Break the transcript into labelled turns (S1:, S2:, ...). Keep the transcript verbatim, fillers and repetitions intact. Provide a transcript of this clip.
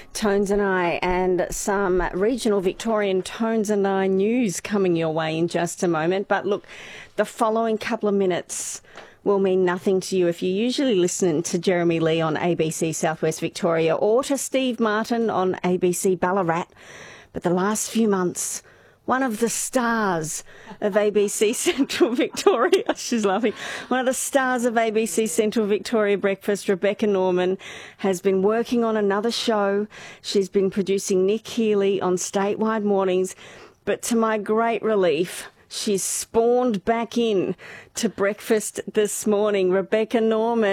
S1: Tones and I, and some regional Victorian Tones and I news coming your way in just a moment. But look, the following couple of minutes will mean nothing to you if you usually listen to Jeremy Lee on A B C Southwest Victoria or to Steve Martin on A B C Ballarat. But the last few months, one of the stars of A B C Central Victoria, she's laughing, one of the stars of A B C Central Victoria Breakfast, Rebecca Norman, has been working on another show. She's been producing Nick Healy on Statewide Mornings, but to my great relief, she's spawned back in to breakfast this morning. Rebecca Norman.